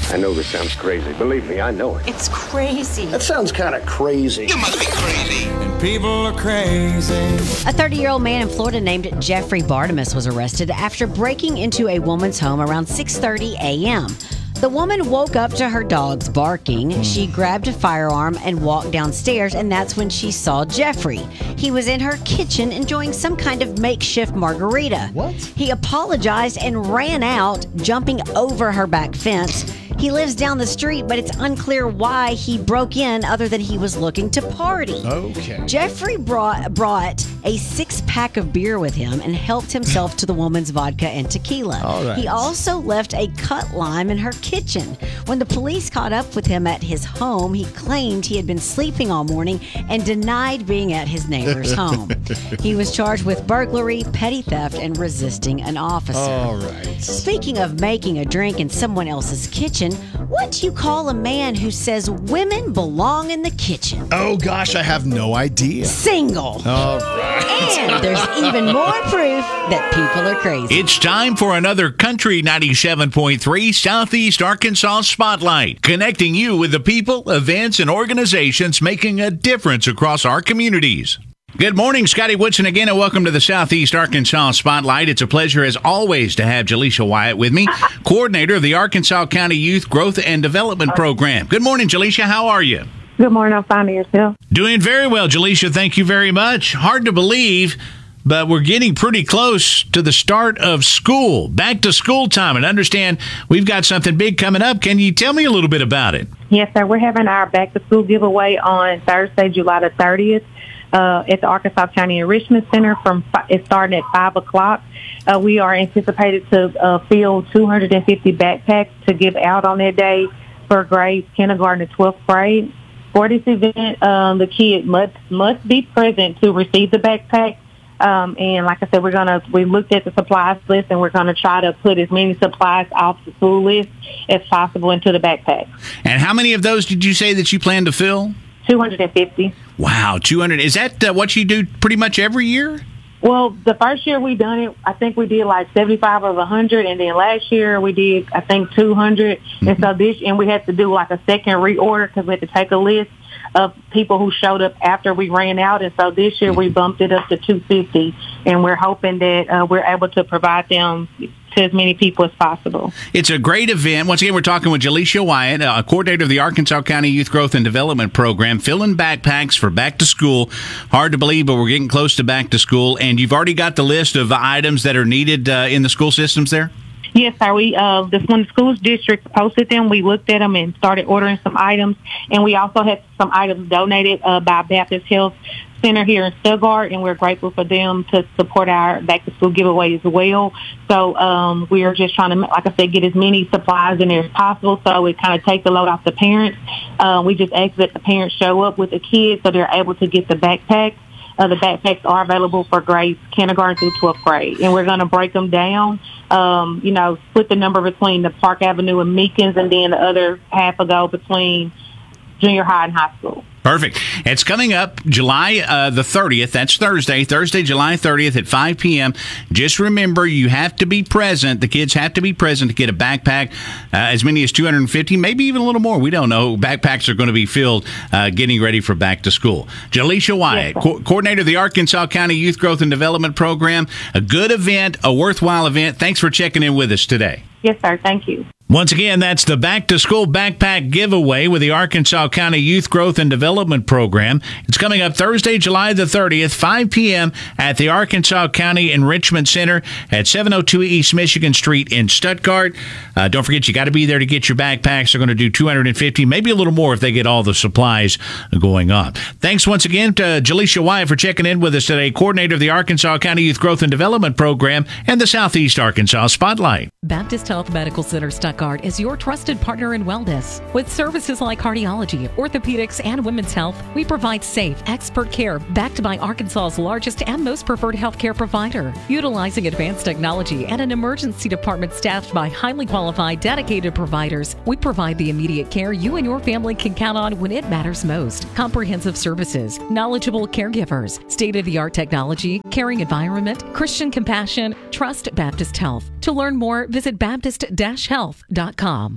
I know this sounds crazy. Believe me, I know it. It's crazy. That sounds kind of crazy. You must be crazy. And people are crazy. A 30-year-old man in Florida named Jeffrey Bartimus was arrested after breaking into a woman's home around 6:30 a.m. The woman woke up to her dogs barking. She grabbed a firearm and walked downstairs, and that's when she saw Jeffrey. He was in her kitchen enjoying some kind of makeshift margarita. What? He apologized and ran out, jumping over her back fence. He lives down the street, but it's unclear why he broke in other than he was looking to party. Okay. Jeffrey brought a 6-pack of beer with him and helped himself to the woman's vodka and tequila. All right. He also left a cut lime in her kitchen. When the police caught up with him at his home, he claimed he had been sleeping all morning and denied being at his neighbor's home. He was charged with burglary, petty theft, and resisting an officer. All right. Speaking of making a drink in someone else's kitchen, what do you call a man who says women belong in the kitchen? Oh, gosh, I have no idea. Single. All right. And there's even more proof that people are crazy. It's time for another Country 97.3 Southeast Arkansas Spotlight, connecting you with the people, events, and organizations making a difference across our communities. Good morning, Scotty Woodson again, and welcome to the Southeast Arkansas Spotlight. It's a pleasure, as always, to have Jaleisha Wyatt with me, coordinator of the Arkansas County Youth Growth and Development Program. Good morning, Jaleisha. How are you? Good morning. I'm fine. Yourself? Doing very well, Jaleisha. Thank you very much. Hard to believe, but we're getting pretty close to the start of school, back to school time, and understand we've got something big coming up. Can you tell me a little bit about it? Yes, sir. We're having our back to school giveaway on Thursday, July the 30th. At the Arkansas County Enrichment Center. It's starting at 5 o'clock. We are anticipated to fill 250 backpacks to give out on that day for grades kindergarten to 12th grade. For this event, the kid must be present to receive the backpack. And like I said, we looked at the supplies list, and we're gonna try to put as many supplies off the school list as possible into the backpack. And how many of those did you say that you plan to fill? 250. Wow, 200. Is that what you do pretty much every year? Well, the first year we done it, I think we did like 75 of 100, and then last year we did, I think, 200. Mm-hmm. And we had to do like a second reorder because we had to take a list of people who showed up after we ran out, and so this year we bumped it up to 250, and we're hoping that we're able to provide them to as many people as possible. It's a great event. Once again, we're talking with Jaleisha Wyatt, coordinator of the Arkansas County Youth Growth and Development Program, filling backpacks for back to school. Hard to believe, but we're getting close to back to school, and you've already got the list of items that are needed in the school systems there? Yes, sir. When the school district posted them, we looked at them and started ordering some items, and we also had some items donated by Baptist Health Center here in Stuttgart, and we're grateful for them to support our back-to-school giveaway as well. So we are just trying to, like I said, get as many supplies in there as possible so it kind of takes the load off the parents. We just ask that the parents show up with the kids so they're able to get the backpacks. The backpacks are available for grades kindergarten through 12th grade, and we're going to break them down, split the number between the Park Avenue and Meekins, and then the other half will go between junior high and high school. Perfect. It's coming up July the 30th. That's Thursday, July 30th at 5 p.m. Just remember, you have to be present. The kids have to be present to get a backpack, as many as 250, maybe even a little more. We don't know. Backpacks are going to be filled getting ready for back to school. Jaleisha Wyatt, yes, coordinator of the Arkansas County Youth Growth and Development Program. A good event, a worthwhile event. Thanks for checking in with us today. Yes, sir. Thank you. Once again, that's the Back to School Backpack Giveaway with the Arkansas County Youth Growth and Development Program. It's coming up Thursday, July the 30th, 5 p.m. at the Arkansas County Enrichment Center at 702 East Michigan Street in Stuttgart. Don't forget, you got to be there to get your backpacks. They're going to do 250, maybe a little more if they get all the supplies going on. Thanks once again to Jaleisha Wyatt for checking in with us today, coordinator of the Arkansas County Youth Growth and Development Program and the Southeast Arkansas Spotlight. Baptist Health Medical Center Stuttgart is your trusted partner in wellness. With services like cardiology, orthopedics, and women's health, we provide safe, expert care backed by Arkansas's largest and most preferred healthcare provider. Utilizing advanced technology and an emergency department staffed by highly qualified, dedicated providers, we provide the immediate care you and your family can count on when it matters most. Comprehensive services, knowledgeable caregivers, state-of-the-art technology, caring environment, Christian compassion. Trust Baptist Health. To learn more, visit baptist-health.com.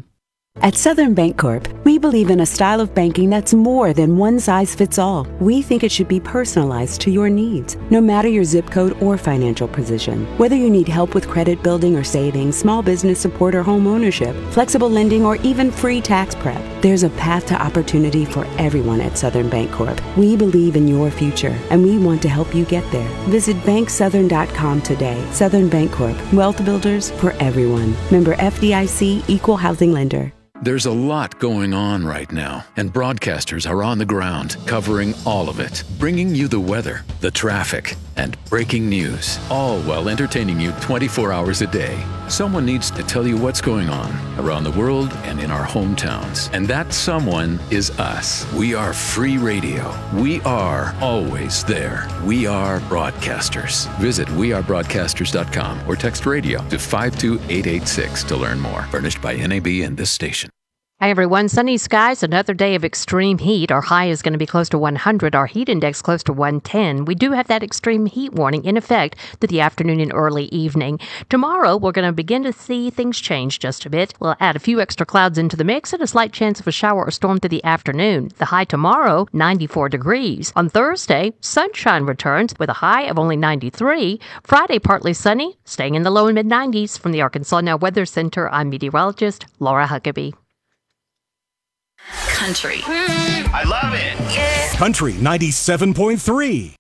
At Southern Bancorp, we believe in a style of banking that's more than one size fits all. We think it should be personalized to your needs, no matter your zip code or financial position. Whether you need help with credit building or saving, small business support or home ownership, flexible lending, or even free tax prep, there's a path to opportunity for everyone at Southern Bancorp. We believe in your future, and we want to help you get there. Visit banksouthern.com today. Southern Bancorp, wealth builders for everyone. Member FDIC, Equal Housing Lender. There's a lot going on right now, and broadcasters are on the ground covering all of it, bringing you the weather, the traffic, and breaking news, all while entertaining you 24 hours a day. Someone needs to tell you what's going on around the world and in our hometowns, and that someone is us. We are free radio. We are always there. We are broadcasters. Visit wearebroadcasters.com or text radio to 52886 to learn more. Furnished by NAB and this station. Hi, everyone. Sunny skies, another day of extreme heat. Our high is going to be close to 100. Our heat index close to 110. We do have that extreme heat warning in effect through the afternoon and early evening. Tomorrow, we're going to begin to see things change just a bit. We'll add a few extra clouds into the mix and a slight chance of a shower or storm through the afternoon. The high tomorrow, 94 degrees. On Thursday, sunshine returns with a high of only 93. Friday, partly sunny, staying in the low and mid-90s. From the Arkansas Now Weather Center, I'm meteorologist Laura Huckabee. Country. I love it. Yeah. Country 97.3.